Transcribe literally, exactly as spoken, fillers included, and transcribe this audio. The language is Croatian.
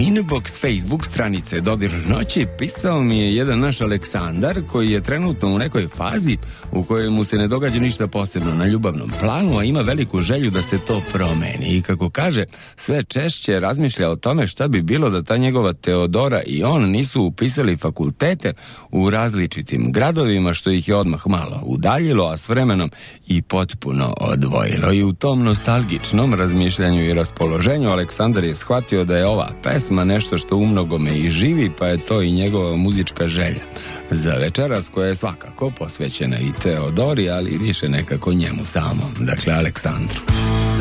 inbox Facebook stranice Dodir noći pisao mi je jedan naš Aleksandar koji je trenutno u nekoj fazi u kojoj mu se ne događa ništa posebno na ljubavnom planu, a ima veliku želju da se to promeni i kako kaže, sve češće razmišlja o tome šta bi bilo da ta njegova Teodora i on nisu upisali fakultete u različitim gradovima, što ih je odmah malo udaljilo, a s vremenom i potpuno odvojilo. I u tom nostalgičnom razmišljanju i raspoloženju Aleksandar je shvatio da je ova pesma nešto što umnogome i živi, pa je to i njegova muzička želja za večeras, koja je svakako posvećena i Teodori, ali više nekako njemu samom, dakle Aleksandru.